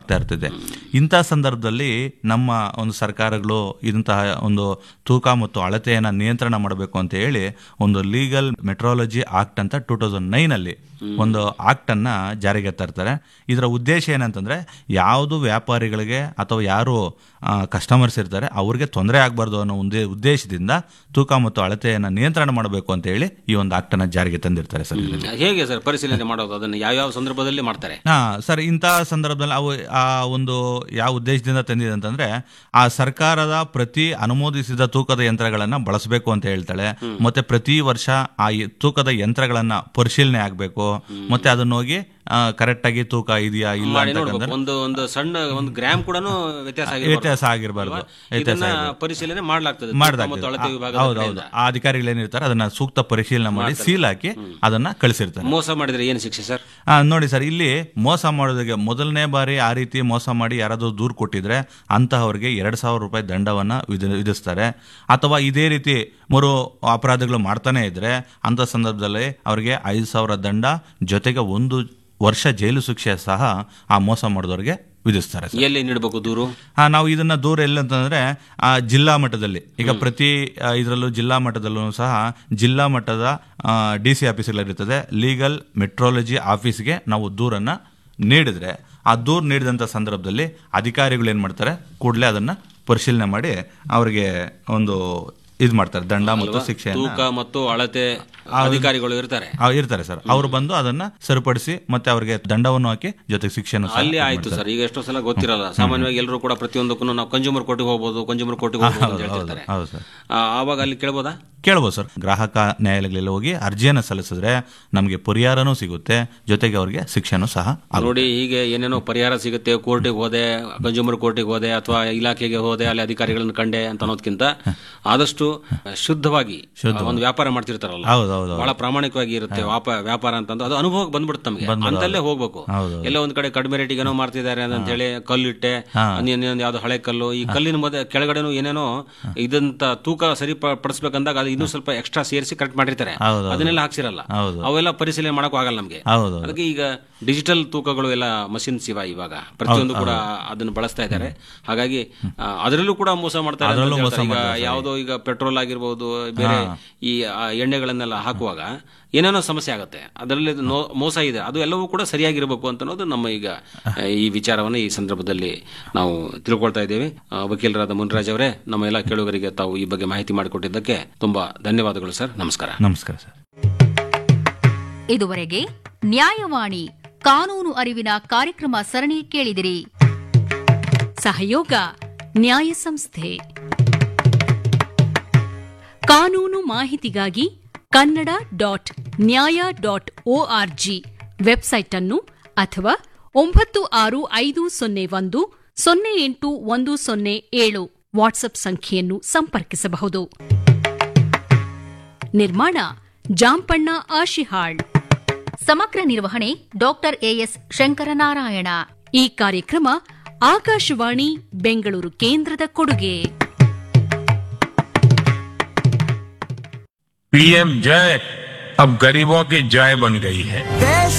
ಆಗ್ತಾ ಇರ್ತದೆ. ಇಂಥ ಸಂದರ್ಭದಲ್ಲಿ ನಮ್ಮ ಒಂದು ಸರ್ಕಾರಗಳು ಇಂತಹ ಒಂದು ತೂಕ ಮತ್ತು ಅಳತೆಯನ್ನು ನಿಯಂತ್ರಣ ಮಾಡಬೇಕು ಅಂತ ಹೇಳಿ ಒಂದು ಲೀಗಲ್ ಮೆಟ್ರಾಲಜಿ ಆಕ್ಟ್ ಅಂತ 2009 ಒಂದು ಆಕ್ಟ್ ಅನ್ನ ಜಾರಿಗೆ ತರ್ತಾರೆ. ಇದರ ಉದ್ದೇಶ ಏನಂತಂದ್ರೆ ಯಾವುದು ವ್ಯಾಪಾರಿಗಳಿಗೆ ಅಥವಾ ಯಾರು ಕಸ್ಟಮರ್ಸ್ ಇರ್ತಾರೆ ಅವ್ರಿಗೆ ತೊಂದರೆ ಆಗಬಾರ್ದು ಅನ್ನೋ ಒಂದು ಉದ್ದೇಶದಿಂದ ತೂಕ ಮತ್ತು ಅಳತೆಯನ್ನು ನಿಯಂತ್ರಣ ಮಾಡಬೇಕು ಅಂತ ಹೇಳಿ ಈ ಒಂದು ಆಕ್ಟ್ ಅನ್ನ ಜಾರಿಗೆ ತಂದಿರ್ತಾರೆ ಸರ್. ಹೇಗೆ ಸರ್ ಪರಿಶೀಲನೆ ಮಾಡೋದು, ಅದನ್ನು ಯಾವ ಸಂದರ್ಭದಲ್ಲಿ ಮಾಡ್ತಾರೆ? ಸರ್, ಇಂತಹ ಸಂದರ್ಭದಲ್ಲಿ ಅವು ಆ ಒಂದು ಯಾವ ಉದ್ದೇಶದಿಂದ ತಂದಿದೆ ಅಂತಂದ್ರೆ ಆ ಸರ್ಕಾರದ ಪ್ರತಿ ಅನುಮೋದಿಸಿದ ತೂಕದ ಯಂತ್ರಗಳನ್ನ ಬಳಸಬೇಕು ಅಂತ ಹೇಳ್ತಾಳೆ. ಮತ್ತೆ ಪ್ರತಿ ವರ್ಷ ಆ ತೂಕದ ಯಂತ್ರಗಳನ್ನ ಪರಿಶೀಲನೆ ಆಗಬೇಕು. ಮತ್ತೆ ಅದನ್ನ ಹೋಗಿ ಕರೆಕ್ಟ್ ಆಗಿ ತೂಕ ಇದೆಯಾ ಇಲ್ಲ ಒಂದು ಸಣ್ಣ ಒಂದು ಗ್ರಾಮ್ ಕೂಡ ವ್ಯತ್ಯಾಸ ಆಗಿರಬಾರ್ದು, ಪರಿಶೀಲನೆ ಮಾಡಲಾಗ್ತದೆ. ಹೌದೌದು, ಆ ಅಧಿಕಾರಿಗಳೇನಿರ್ತಾರೆ ಅದನ್ನ ಸೂಕ್ತ ಪರಿಶೀಲನೆ ಮಾಡಿ ಸೀಲ್ ಹಾಕಿ ಅದನ್ನ ಕಳಿಸಿರ್ತಾರೆ. ಮೋಸ ಮಾಡಿದ್ರೆ ಏನು ಶಿಕ್ಷೆ ಸರ್? ನೋಡಿ ಸರ್, ಇಲ್ಲಿ ಮೋಸ ಮಾಡೋದಕ್ಕೆ ಮೊದಲನೇ ಬಾರಿ ಆ ರೀತಿ ಮೋಸ ಮಾಡಿ ಯಾರಾದ್ರೂ ದೂರು ಕೊಟ್ಟಿದ್ರೆ ಅಂತಹವ್ರಿಗೆ 2,000 ರೂಪಾಯಿ ದಂಡವನ್ನ ವಿಧಿಸ್ತಾರೆ. ಅಥವಾ ಇದೇ ರೀತಿ ಮರು ಅಪರಾಧಗಳು ಮಾಡ್ತಾನೆ ಇದ್ರೆ ಅಂತ ಸಂದರ್ಭದಲ್ಲಿ ಅವರಿಗೆ 5,000 ದಂಡ ಜೊತೆಗೆ 1 ವರ್ಷ ಜೈಲು ಶಿಕ್ಷೆ ಸಹ ಆ ಮೋಸ ಮಾಡಿದವ್ರಿಗೆ ವಿಧಿಸ್ತಾರೆ. ಎಲ್ಲಿ ನೀಡಬೇಕು ದೂರು? ನಾವು ಇದನ್ನ ದೂರ ಎಲ್ಲಿ ಅಂತಂದ್ರೆ ಜಿಲ್ಲಾ ಮಟ್ಟದಲ್ಲಿ, ಈಗ ಪ್ರತಿ ಇದರಲ್ಲೂ ಜಿಲ್ಲಾ ಮಟ್ಟದಲ್ಲೂ ಸಹ ಜಿಲ್ಲಾ ಮಟ್ಟದ DC ಆಫೀಸ್ಗಳಿರ್ತದೆ, ಲೀಗಲ್ ಮೆಟ್ರಾಲಜಿ ಆಫೀಸ್ಗೆ ನಾವು ದೂರನ್ನ ನೀಡಿದ್ರೆ ಆ ದೂರು ನೀಡಿದಂಥ ಸಂದರ್ಭದಲ್ಲಿ ಅಧಿಕಾರಿಗಳು ಏನು ಮಾಡ್ತಾರೆ, ಕೂಡಲೇ ಅದನ್ನ ಪರಿಶೀಲನೆ ಮಾಡಿ ಅವರಿಗೆ ಒಂದು ಇದು ಮಾಡ್ತಾರೆ, ದಂಡ ಮತ್ತು ಶಿಕ್ಷೆ. ತೂಕ ಮತ್ತು ಅಳತೆ ಅಧಿಕಾರಿಗಳು ಇರ್ತಾರೆ ಸರ್, ಅವರು ಬಂದು ಅದನ್ನ ಸರಿಪಡಿಸಿ ಮತ್ತೆ ಅವರಿಗೆ ದಂಡವನ್ನು ಹಾಕಿ ಜೊತೆಗೆ ಶಿಕ್ಷೆಯನ್ನು ಅಲ್ಲಿ ಆಯ್ತು ಸರ್. ಈಗ ಎಷ್ಟೋ ಸಲ ಗೊತ್ತಿರಲ್ಲ, ಸಾಮಾನ್ಯವಾಗಿ ಎಲ್ಲರೂ ಕೂಡ ಪ್ರತಿಯೊಂದಕ್ಕೂ ನಾವು ಕನ್ಸ್ಯೂಮರ್ ಕೋರ್ಟಿಗೆ ಹೋಗ್ಬೋದು, ಕನ್ಸ್ಯೂಮರ್ ಕೋರ್ಟಿಗೆ ಹೋಗ್ಬೋದು ಅಂತ ಹೇಳ್ತಿರ್ತಾರೆ. ಆವಾಗ ಅಲ್ಲಿ ಕೇಳ್ಬೋದು ಸರ್. ಗ್ರಾಹಕ ನ್ಯಾಯಾಲಯಗಳಲ್ಲಿ ಹೋಗಿ ಅರ್ಜಿಯನ್ನು ಸಲ್ಲಿಸಿದ್ರೆ ನಮಗೆ ಪರಿಹಾರನೂ ಸಿಗುತ್ತೆ, ಜೊತೆಗೆ ಅವರಿಗೆ ಶಿಕ್ಷೆನೂ ಸಹ. ನೋಡಿ, ಹೀಗೆ ಏನೇನೋ ಪರಿಹಾರ ಸಿಗುತ್ತೆ, ಕೋರ್ಟಿಗೆ ಹೋದೆ, ಕನ್ಸ್ಯೂಮರ್ ಕೋರ್ಟಿಗೆ ಹೋದೆ ಅಥವಾ ಇಲಾಖೆಗೆ ಹೋದೆ, ಅಲ್ಲಿ ಅಧಿಕಾರಿಗಳನ್ನ ಕಂಡೆ ಅಂತ ಅನ್ನೋದಕ್ಕಿಂತ ಆದಷ್ಟು ಶುದ್ಧವಾಗಿ ಒಂದು ವ್ಯಾಪಾರ ಮಾಡ್ತಿರ್ತಾರಲ್ಲ, ಬಹಳ ಪ್ರಾಮಾಣಿಕವಾಗಿ ಇರುತ್ತೆ ವ್ಯಾಪಾರ ಅಂತಂದು ಅದು ಅನುಭವಕ್ಕೆ ಬಂದ್ಬಿಡುತ್ತೆ ನಮಗೆ. ಅಂತಲ್ಲೇ ಹೋಗ್ಬೇಕು. ಎಲ್ಲ ಒಂದ್ ಕಡೆ ಕಡಿಮೆ ರೇಟಿಗೆ ಏನೋ ಮಾಡ್ತಿದ್ದಾರೆ ಅಂತ ಹೇಳಿ ಕಲ್ಲಿಟ್ಟೆ, ಯಾವ್ದು ಹಳೆ ಕಲ್ಲು, ಈ ಕಲ್ಲಿನ ಕೆಳಗಡೆನೂ ಏನೇನೋ ಇದಂತ ತೂಕ ಸರಿಪಡಿಸ್ಬೇಕಂದಾಗ ಅದು ಇನ್ನೂ ಸ್ವಲ್ಪ ಎಕ್ಸ್ಟ್ರಾ ಸೇರಿಸಿ ಕರೆಕ್ಟ್ ಮಾಡಿರ್ತಾರೆ, ಅದನ್ನೆಲ್ಲ ಹಾಕ್ಸಿರಲ್ಲ. ಅವೆಲ್ಲ ಪರಿಶೀಲನೆ ಮಾಡಕ್ ಆಗಲ್ಲ ನಮ್ಗೆ. ಅದಕ್ಕೆ ಈಗ ಡಿಜಿಟಲ್ ತೂಕಗಳು ಎಲ್ಲ ಮಷಿನ್ಸ್ ಇವಾಗ ಪ್ರತಿಯೊಂದು ಕೂಡ ಅದನ್ನು ಬಳಸ್ತಾ ಇದ್ದಾರೆ. ಹಾಗಾಗಿ ಅದರಲ್ಲೂ ಕೂಡ ಮೋಸ ಮಾಡ್ತಾರೆ. ಈಗ ಯಾವುದೋ ಈಗ ಪೆಟ್ರೋಲ್ ಆಗಿರ್ಬೋದು, ಬೇರೆ ಈ ಎಣ್ಣೆಗಳನ್ನೆಲ್ಲ ಹಾಕುವಾಗ ಏನೇನೋ ಸಮಸ್ಯೆ ಆಗುತ್ತೆ, ಅದರಲ್ಲಿ ಮೋಸ ಇದೆ. ಅದು ಎಲ್ಲವೂ ಕೂಡ ಸರಿಯಾಗಿರಬೇಕು ಅಂತ ಅನ್ನೋದು ನಮ್ಮ ಈಗ ಈ ವಿಚಾರವನ್ನು ಈ ಸಂದರ್ಭದಲ್ಲಿ ನಾವು ತಿಳ್ಕೊಳ್ತಾ ಇದ್ದೇವೆ. ವಕೀಲರಾದ ಮುನ್ರಾಜ್ ಅವರೇ, ನಮ್ಮ ಎಲ್ಲ ಕೇಳುಗರಿಗೆ ತಾವು ಈ ಬಗ್ಗೆ ಮಾಹಿತಿ ಮಾಡಿಕೊಟ್ಟಿದ್ದಕ್ಕೆ ತುಂಬಾ ಧನ್ಯವಾದಗಳು ಸರ್. ನಮಸ್ಕಾರ. ನಮಸ್ಕಾರ ಸರ್. ಇದುವರೆಗೆ ನ್ಯಾಯವಾಣಿ ಕಾನೂನು ಅರಿವಿನ ಕಾರ್ಯಕ್ರಮ ಸರಣಿ ಕೇಳಿದಿರಿ. ಸಹಯೋಗ ನ್ಯಾಯ ಸಂಸ್ಥೆ. ಕಾನೂನು ಮಾಹಿತಿಗಾಗಿ kannada.nya.org ವೆಬ್ಸೈಟ್ ಅನ್ನು ಅಥವಾ 9550108107 ವಾಟ್ಸ್ಆಪ್ ಸಂಖ್ಯೆಯನ್ನು ಸಂಪರ್ಕಿಸಬಹುದು. ನಿರ್ಮಾಣ ಜಾಂಪಣ್ಣ ಆಶಿಹಾಳ್. ಸಮಗ್ರ ನಿರ್ವಹಣೆ ಡಾಕ್ಟರ್ ಎಎಸ್ ಶಂಕರನಾರಾಯಣ. ಈ ಕಾರ್ಯಕ್ರಮ ಆಕಾಶವಾಣಿ ಬೆಂಗಳೂರು ಕೇಂದ್ರದ ಕೊಡುಗೆ. पीएम जय अब गरीबों की जय बन गई है.